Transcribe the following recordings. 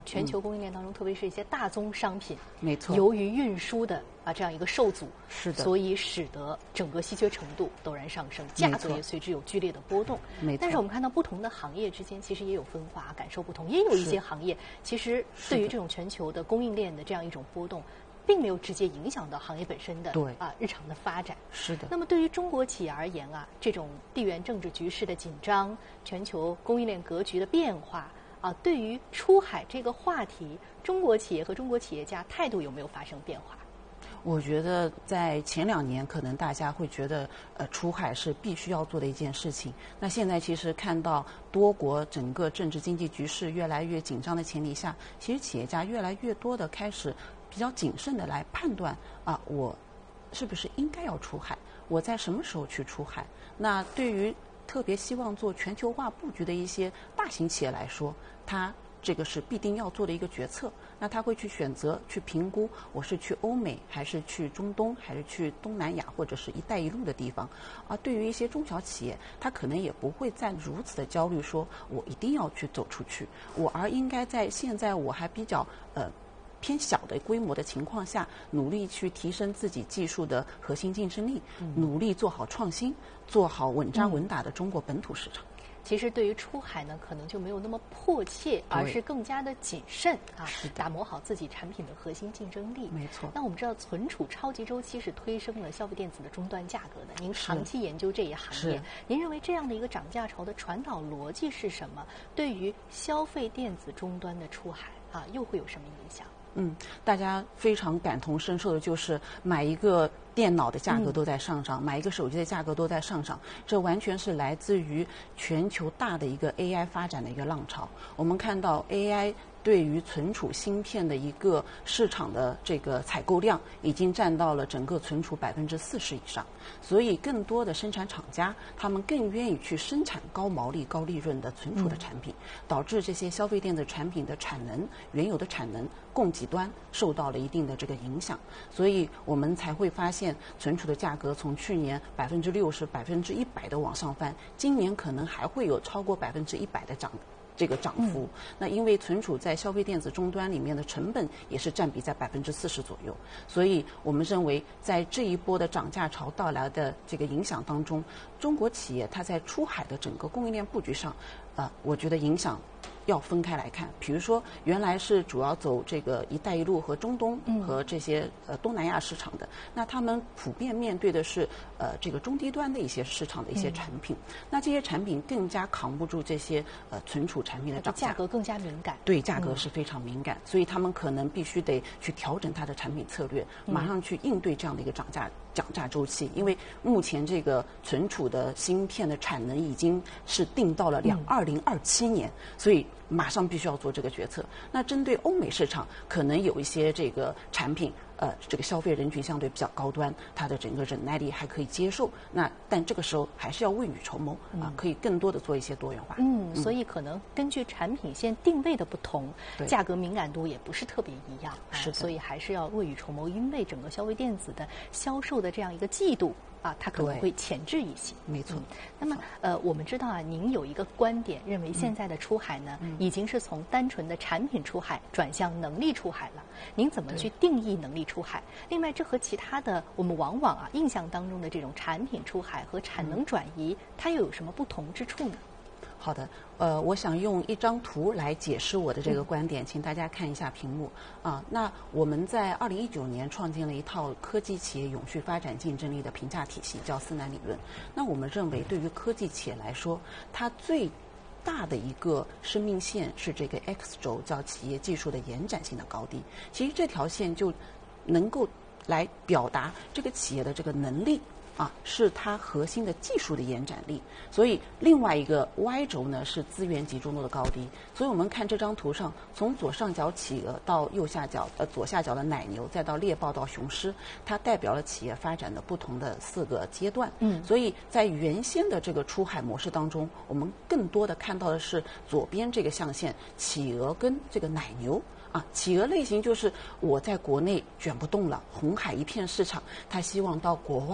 全球供应链当中，特别是一些大宗商品， 没错， 由于运输的这样一个受阻， 是的， 所以使得整个稀缺程度陡然上升，价格也随之有剧烈的波动。 没错， 但是我们看到不同的行业之间其实也有分化，感受不同，也有一些行业其实对于这种全球的供应链的这样一种波动，并没有直接影响到行业本身的日常的发展。 是的。 那么对于中国企业而言这种地缘政治局势的紧张，全球供应链格局的变化。对于出海这个话题，中国企业和中国企业家态度有没有发生变化？ 我觉得在前2年，可能大家会觉得，出海是必须要做的一件事情。那现在其实看到多国整个政治经济局势越来越紧张的前提下，其实企业家越来越多的开始比较谨慎的来判断我是不是应该要出海，我在什么时候去出海。那对于特别希望做全球化布局的一些大型企业来说，它这个是必定要做的一个决策。那他会去选择、去评估，我是去欧美，还是去中东，还是去东南亚，或者是一带一路的地方。对于一些中小企业，他可能也不会再如此的焦虑，说我一定要去走出去，而应该在现在我还比较偏小的规模的情况下，努力去提升自己技术的核心竞争力，努力做好创新，做好稳扎稳打的中国本土市场。 其实对于出海呢，可能就没有那么迫切，而是更加的谨慎打磨好自己产品的核心竞争力。 没错。 那我们知道，存储超级周期是推升了消费电子的终端价格的。您长期研究这一行业，您认为这样的一个涨价潮的传导逻辑是什么？对于消费电子终端的出海又会有什么影响？ 大家非常感同身受的就是买一个电脑的价格都在上涨，买一个手机的价格都在上涨，这完全是来自于全球大的一个 AI 发展的一个浪潮。我们看到 AI对于存储芯片的一个市场的这个采购量已经占到了整个存储40%以上，所以更多的生产厂家他们更愿意去生产高毛利、高利润的存储的产品，导致这些消费电子产品的产能、原有的产能、供给端受到了一定的这个影响，所以我们才会发现存储的价格从去年60%、100%的往上翻，今年可能还会有超过100%的涨幅。那因为存储在消费电子终端里面的成本也是占比在40%左右，所以我们认为在这一波的涨价潮到来的这个影响当中，中国企业它在出海的整个供应链布局上，我觉得影响要分开来看。比如说原来是主要走这个一带一路和中东和这些东南亚市场的，那他们普遍面对的是这个中低端的一些市场的一些产品，那这些产品更加扛不住这些存储产品的涨价， 价格更加敏感。 对，价格是非常敏感，所以他们可能必须得去调整它的产品策略，马上去应对这样的一个涨价周期。因为目前这个存储的芯片的产能已经是定到了2027年，所以马上必须要做这个决策。那针对欧美市场，可能有一些这个产品，这个消费人群相对比较高端，它的整个忍耐力还可以接受。但这个时候还是要未雨绸缪可以更多的做一些多元化。 所以可能根据产品线定位的不同，价格敏感度也不是特别一样。 是的， 所以还是要未雨绸缪，因为整个消费电子的销售的这样一个季度它可能会前置一些。 没错。 那么我们知道您有一个观点，认为现在的出海呢，已经是从单纯的产品出海转向能力出海了。您怎么去定义能力出海？另外，这和其他的我们往往印象当中的这种产品出海和产能转移，它又有什么不同之处呢？ 好的，我想用一张图来解释我的这个观点，请大家看一下屏幕那我们在2019年创建了一套科技企业永续发展竞争力的评价体系，叫4难理论。那我们认为，对于科技企业来说，它最大的一个生命线是这个 X 轴，叫企业技术的延展性的高低。其实这条线就能够来表达这个企业的这个能力是它核心的技术的延展力。所以另外一个 Y 轴呢是资源集中度的高低。所以我们看这张图上，从左上角企鹅到左下角的奶牛，再到猎豹到雄狮，它代表了企业发展的不同的4个阶段。所以在原先的这个出海模式当中，我们更多的看到的是左边这个象限，企鹅跟这个奶牛。企鹅类型就是我在国内卷不动了，红海一片市场，他希望到国外去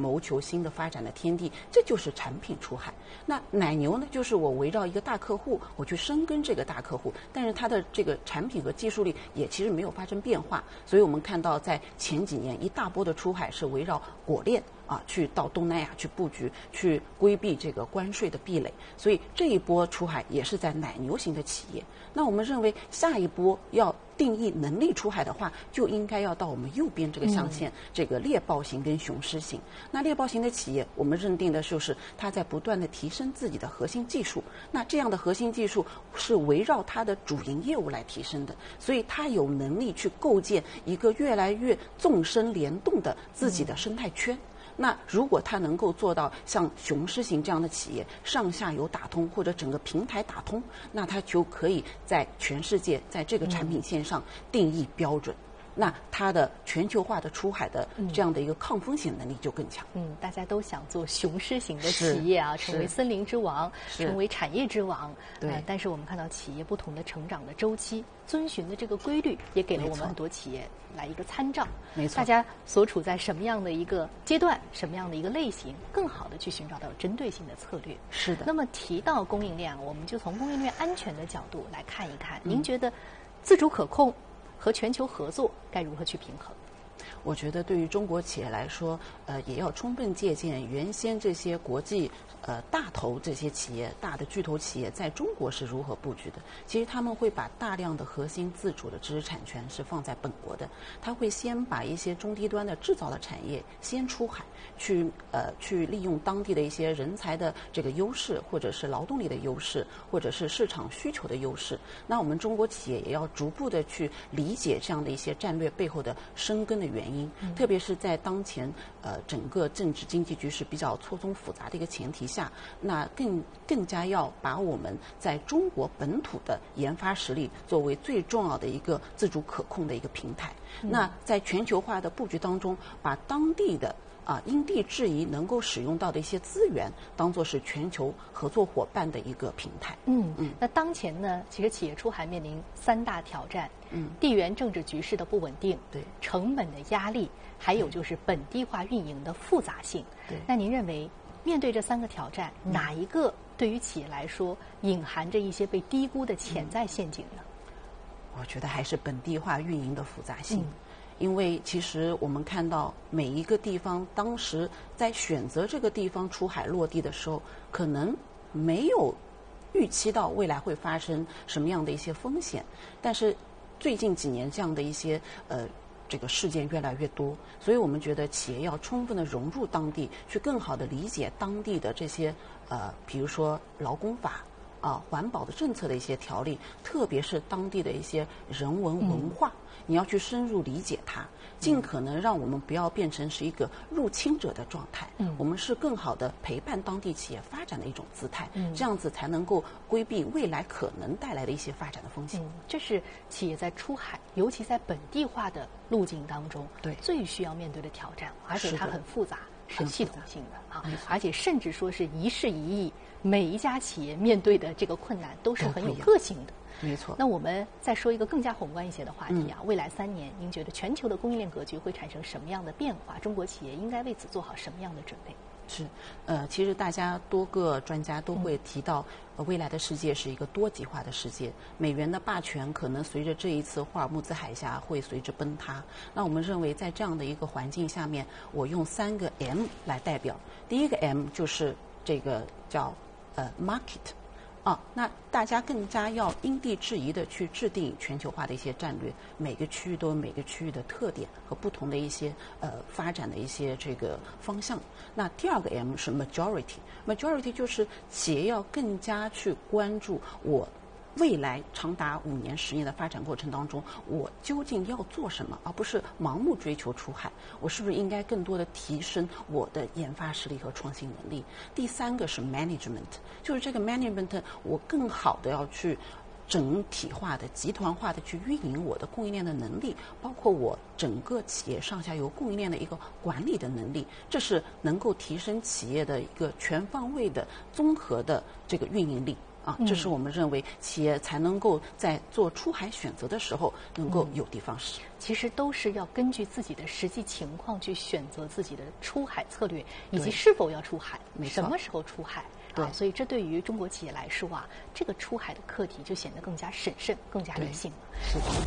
谋求新的发展的天地，这就是产品出海。那奶牛呢，就是我围绕一个大客户，我去深耕这个大客户，但是它的这个产品和技术力也其实没有发生变化。所以我们看到在前几年一大波的出海是围绕果链去到东南亚去布局，去规避这个关税的壁垒，所以这一波出海也是在奶牛型的企业。那我们认为下一波要定义能力出海的话，就应该要到我们右边这个象限，这个猎豹型跟雄狮型。那猎豹型的企业，我们认定的就是它在不断的提升自己的核心技术。那这样的核心技术是围绕它的主营业务来提升的，所以它有能力去构建一个越来越纵深联动的自己的生态圈。那如果它能够做到像雄狮型这样的企业上下游打通，或者整个平台打通，那它就可以在全世界在这个产品线上定义标准。那它的全球化的出海的这样的一个抗风险能力就更强。 大家都想做雄狮型的企业啊，成为森林之王，成为产业之王。 对。 但是我们看到企业不同的成长的周期，遵循的这个规律，也给了我们很多企业来一个参照。 没错。 大家所处在什么样的一个阶段，什么样的一个类型，更好的去寻找到针对性的策略。 是的。 那么提到供应链，我们就从供应链安全的角度来看一看，您觉得自主可控和全球合作该如何去平衡？ 我觉得对于中国企业来说，也要充分借鉴原先这些国际大头这些企业、大的巨头企业在中国是如何布局的。其实他们会把大量的核心自主的知识产权是放在本国的，他会先把一些中低端的制造的产业先出海，去利用当地的一些人才的这个优势，或者是劳动力的优势，或者是市场需求的优势。那我们中国企业也要逐步的去理解这样的一些战略背后的深耕的原因，特别是在当前整个政治经济局势比较错综复杂的一个前提下，那更加要把我们在中国本土的研发实力作为最重要的一个自主可控的一个平台。那在全球化的布局当中，把当地的因地制宜能够使用到的一些资源，当作是全球合作伙伴的一个平台。 那当前呢，其实企业出海面临3大挑战。地缘政治局势的不稳定， 对， 成本的压力，还有就是本地化运营的复杂性。 对， 那您认为面对这3个挑战，哪一个对于企业来说隐含着一些被低估的潜在陷阱呢？ 我觉得还是本地化运营的复杂性。因为其实我们看到每一个地方当时在选择这个地方出海落地的时候，可能没有预期到未来会发生什么样的一些风险，但是最近几年这样的一些这个事件越来越多，所以我们觉得企业要充分的融入当地，去更好的理解当地的这些比如说劳工法环保的政策的一些条例，特别是当地的一些人文文化，你要去深入理解它，尽可能让我们不要变成是一个入侵者的状态。我们是更好的陪伴当地企业发展的一种姿态，这样子才能够规避未来可能带来的一些发展的风险。 这是企业在出海，尤其在本地化的路径当中，最需要面对的挑战，而且它很复杂。是系统性的而且甚至说是一事一议，每一家企业面对的这个困难都是很有个性的。 没错。 那我们再说一个更加宏观一些的话题未来3年，您觉得全球的供应链格局会产生什么样的变化？中国企业应该为此做好什么样的准备？ 是，其实大家多个专家都会提到，未来的世界是一个多极化的世界，美元的霸权可能随着这一次霍尔木兹海峡会随之崩塌。那我们认为，在这样的一个环境下面，我用3个 M 来代表。第一个 M 就是这个叫market。那大家更加要因地制宜的去制定全球化的一些战略，每个区域都有每个区域的特点和不同的一些发展的一些这个方向。那第2个 M 是 majority 就是企业要更加去关注我未来长达5年、10年的发展过程当中，我究竟要做什么，而不是盲目追求出海。我是不是应该更多的提升我的研发实力和创新能力？第3个是 management， 就是这个 management， 我更好的要去整体化的、集团化的去运营我的供应链的能力，包括我整个企业上下游供应链的一个管理的能力，这是能够提升企业的一个全方位的、综合的这个运营力。 啊，这是我们认为企业才能够在做出海选择的时候能够有的放矢。 其实都是要根据自己的实际情况去选择自己的出海策略，以及是否要出海，什么时候出海。 对， 所以这对于中国企业来说啊，这个出海的课题就显得更加审慎、更加理性了。 是的。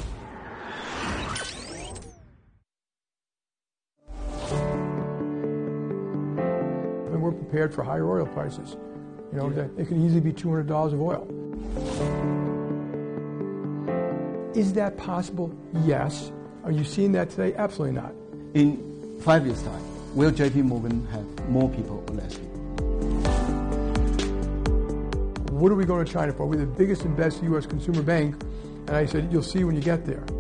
And we're prepared for higher oil prices. You know, that it can easily be $200 of oil. Is that possible? Yes. Are you seeing that today? Absolutely not. In 5 years' time, will JP Morgan have more people or less people? What are we going to China for? We're the biggest and best U.S. consumer bank. And I said, you'll see when you get there.